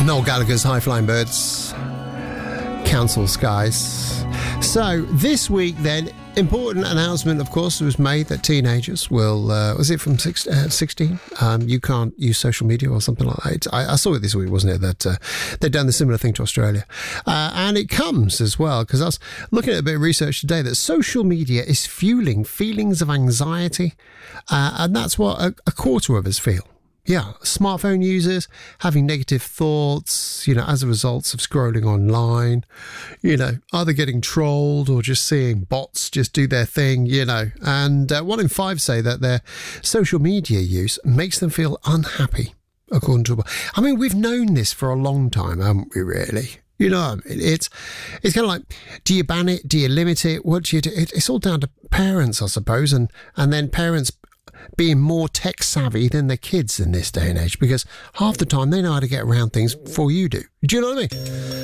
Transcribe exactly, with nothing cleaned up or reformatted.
Noel Gallagher's High Flying Birds, Council Skies. So this week then, important announcement, of course, was made that teenagers will, uh, was it from six, uh, sixteen? Um, you can't use social media or something like that. I, I saw it this week, wasn't it, that uh, they've done the similar thing to Australia. Uh, and it comes as well, because I was looking at a bit of research today that social media is fueling feelings of anxiety, uh, and that's what a, a quarter of us feel. Yeah, smartphone users having negative thoughts, you know, as a result of scrolling online, you know, either getting trolled or just seeing bots just do their thing, you know. And uh, one in five say that their social media use makes them feel unhappy, according to... I mean, we've known this for a long time, haven't we, really? You know, what I mean? it's it's kind of like, do you ban it? Do you limit it? What do you do? It, it's all down to parents, I suppose, and, and then parents being more tech savvy than their kids in this day and age, because half the time they know how to get around things before you do. Do you know what I mean?